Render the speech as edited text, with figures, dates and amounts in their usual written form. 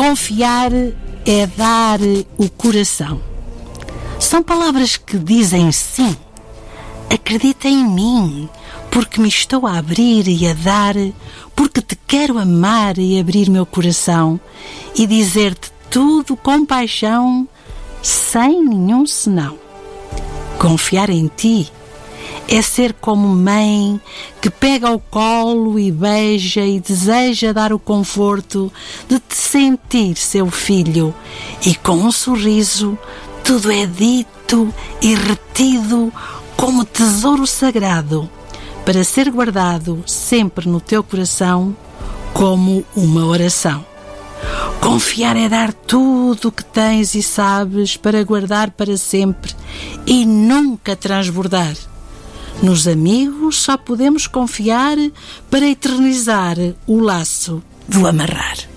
Confiar é dar o coração. São palavras que dizem sim. Acredita em mim, porque me estou a abrir e a dar, porque te quero amar e abrir meu coração e dizer-te tudo com paixão, sem nenhum senão. Confiar em ti é ser como mãe que pega ao colo e beija e deseja dar o conforto de te sentir seu filho, e com um sorriso tudo é dito e retido como tesouro sagrado, para ser guardado sempre no teu coração como uma oração. Confiar é dar tudo o que tens e sabes para guardar para sempre e nunca transbordar. Nos amigos só podemos confiar para eternizar o laço do amarrar.